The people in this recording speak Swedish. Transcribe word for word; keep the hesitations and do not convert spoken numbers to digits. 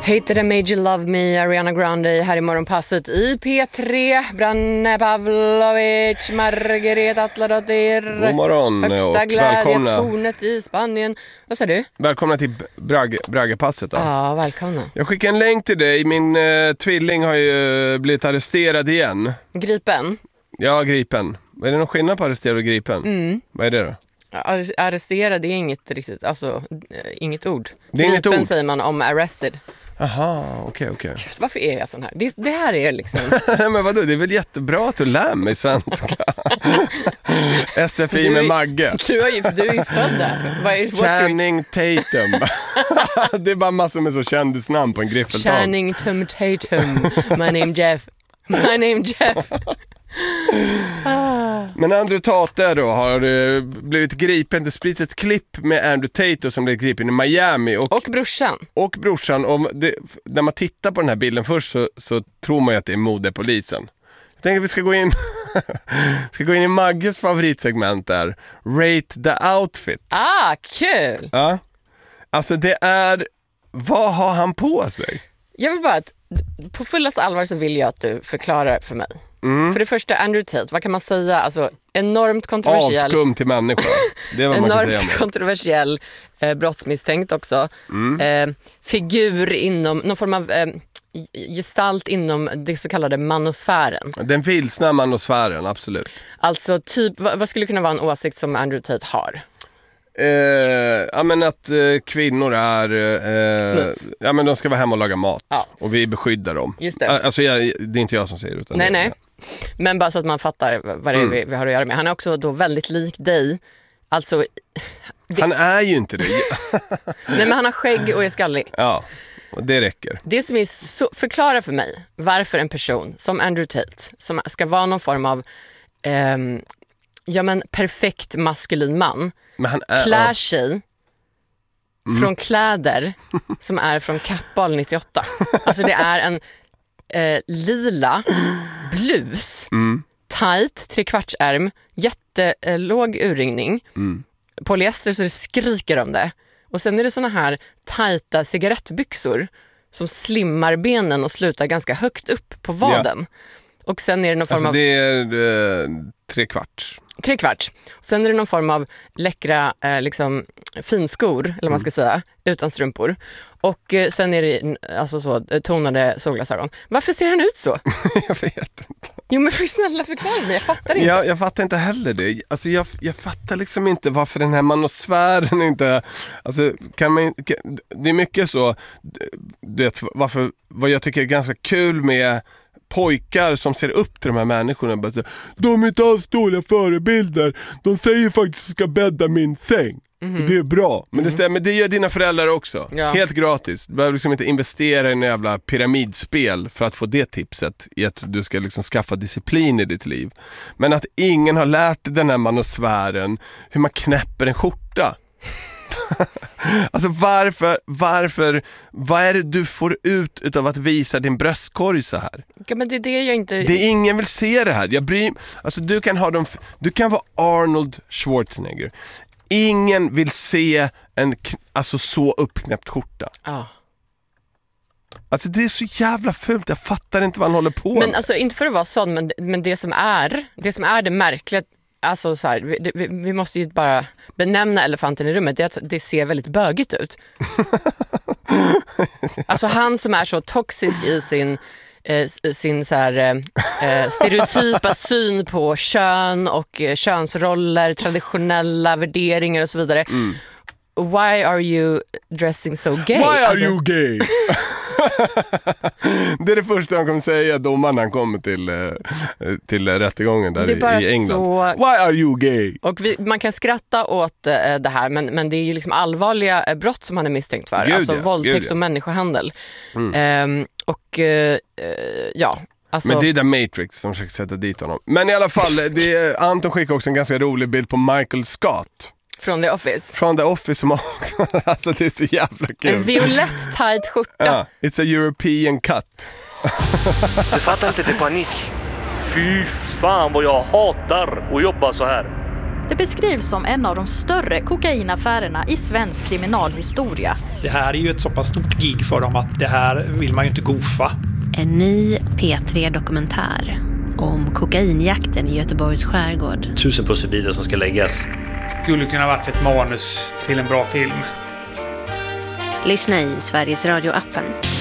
Hated and Made You Love Me, Ariana Grande här i morgonpasset i P tre. Branne Pavlovic, Margareta Atladottir. God morgon och välkomna. Tornet i Spanien. Vad säger du? Välkomna till Bragge, Braggepasset då. Ja, välkomna. Jag skickar en länk till dig. Min eh, tvilling har ju blivit arresterad igen. Gripen? Ja, gripen. Är det någon skillnad på arresterad och gripen? Mm. Vad är det då? Ar- arresterad är inget riktigt, alltså inget ord. Det är inget gripen ord. Säger man om arrested. Aha, okej, okej. Varför är jag sån här? Det, det här är liksom... Men vadå, det är väl jättebra att du lär mig svenska. S F I med Magge. Du är ju, du är ju född där. Vad är, Channing Tatum. Det är bara massor med så kändisnamn på en griffeltag. Channing Tatum. My name Jeff. My name Jeff. ah. Men Andrew Tate då har uh, blivit gripen. Det sprids ett klipp med Andrew Tate som blev gripen i Miami. Och, och brorsan. Och brorsan. Och det, när man tittar på den här bilden först så, så tror man ju att det är modepolisen. Jag tänker att vi ska gå in ska gå in i Magges favoritsegment där. Rate the outfit. Ah, kul! Ja. Alltså det är... Vad har han på sig? Jag vill bara att på fullaste allvar så vill jag att du förklarar för mig. Mm. För det första, Andrew Tate, vad kan man säga? Alltså, enormt kontroversiell. Avskum till människa. Det är vad man kan säga. Enormt kontroversiell eh, brottsmisstänkt också. Mm. Eh, figur inom, någon form av eh, gestalt inom det så kallade manosfären. Den vilsna manosfären, absolut. Alltså, typ, vad, vad skulle kunna vara en åsikt som Andrew Tate har? Eh, ja men att eh, kvinnor är eh, ja men de ska vara hemma och laga mat, ja. Och vi beskyddar dem. Just det. Alltså jag, det är inte jag som säger utan nej det, nej. Men bara så att man fattar vad det är mm. vi, vi har att göra med. Han är också då väldigt lik dig. Alltså det... Han är ju inte det. Nej men han har skägg och är skallig. Ja. Och det räcker. Det som är så, förklara för mig varför en person som Andrew Tate som ska vara någon form av eh, ja men perfekt maskulin man. Men han är, klär sig mm. från kläder som är från Kappahl nittioåtta. Alltså det är en eh, lila blus, mm. tight, trekvartsärm, jättelåg urringning, mm. polyester så det skriker om det. Och sen är det såna här tajta cigarettbyxor som slimmar benen och slutar ganska högt upp på vaden. Ja. Och sen är det någon form alltså av... det är eh, tre kvart. Tre kvart. Sen är det någon form av läckra eh, liksom, finskor, eller vad man ska säga, utan strumpor. Och eh, sen är det alltså så, tonade solglasögon. Varför ser han ut så? Jag vet inte. Jo men för snälla förklara mig, jag fattar inte. Jag, jag fattar inte heller det. Alltså jag, jag fattar liksom inte varför den här manosfären inte... Alltså kan man, kan, det är mycket så, du vet, varför, vad jag tycker är ganska kul med... pojkar som ser upp till de här människorna bara så, de är inte alls dåliga förebilder, de säger faktiskt att jag ska bädda min säng. Mm-hmm. Och det är bra, men det stämmer, det gör dina föräldrar också, ja. Helt gratis. Du behöver liksom inte investera i en jävla pyramidspel för att få det tipset i att du ska liksom skaffa disciplin i ditt liv. Men att ingen har lärt den här manosfären hur man knäpper en skjorta. Alltså varför, varför, vad är det du får ut utav att visa din bröstkorg så här? Ja, men det är det jag inte... Det är ingen vill se det här. Jag bryr, alltså du kan ha dem, du kan vara Arnold Schwarzenegger. Ingen vill se en alltså så uppknäppt skjorta. Ja. Alltså det är så jävla fult. Jag fattar inte vad han håller på med. Men alltså inte för att vara sån, men, men det som är det som är det märkliga. Alltså så här, vi, vi, vi måste ju bara benämna elefanten i rummet. Det är att det ser väldigt bögigt ut. Alltså han som är så toxisk i sin eh, sin så här, eh, stereotypa syn på kön och eh, könsroller, traditionella värderingar och så vidare. Mm. Why are you dressing so gay? Why are alltså, you gay? Det är det första han kommer säga domaren när han kommer till, till rättegången där i England. Så... Why are you gay? Och vi, man kan skratta åt uh, det här, men, men det är ju liksom allvarliga uh, brott som han är misstänkt för. Gud, alltså ja, våldtäkt Gud, ja. och människohandel. Mm. Um, och uh, ja... Alltså... Men det är där Matrix som försöker sätta dit honom. Men i alla fall, det är, Anton skickar också en ganska rolig bild på Michael Scott. Från The Office. Från The Office som också, alltså det är så jävla kul. En violett tight skjorta. Ja, it's a European cut. Du fattar inte, det är panik. Fy fan vad jag hatar att jobba så här. Det beskrivs som en av de större kokainaffärerna i svensk kriminalhistoria. Det här är ju ett så pass stort gig för dem att det här vill man ju inte gofa. En ny P tre-dokumentär om kokainjakten i Göteborgs skärgård. Tusen pusselbitar som ska läggas. Skulle kunna varit ett manus till en bra film. Lyssna i Sveriges Radio-appen.